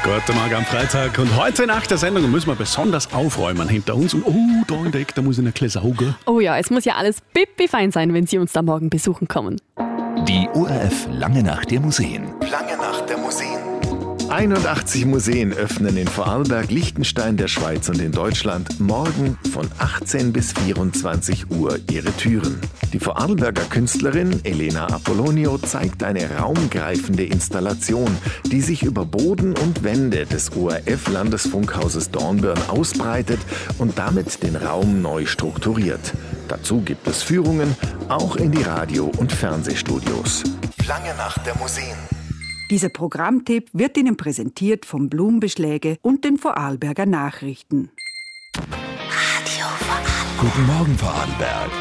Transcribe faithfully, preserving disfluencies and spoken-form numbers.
Guten Morgen am Freitag. Und heute nach der Sendung müssen wir besonders aufräumen hinter uns. Und oh, da in der Ecke, da muss ich ein bisschen saugen. Oh ja, es muss ja alles pipi-fein sein, wenn Sie uns da morgen besuchen kommen. Die O R F Lange Nacht der Museen. Lange Nacht der Museen. einundachtzig Museen öffnen in Vorarlberg, Liechtenstein, der Schweiz und in Deutschland morgen von achtzehn bis vierundzwanzig Uhr ihre Türen. Die Vorarlberger Künstlerin Elena Apollonio zeigt eine raumgreifende Installation, die sich über Boden und Wände des O R F-Landesfunkhauses Dornbirn ausbreitet und damit den Raum neu strukturiert. Dazu gibt es Führungen, auch in die Radio- und Fernsehstudios. Lange Nacht der Museen. Dieser Programmtipp wird Ihnen präsentiert vom Blumenbeschläge und den Vorarlberger Nachrichten. Guten Morgen, Vorarlberg.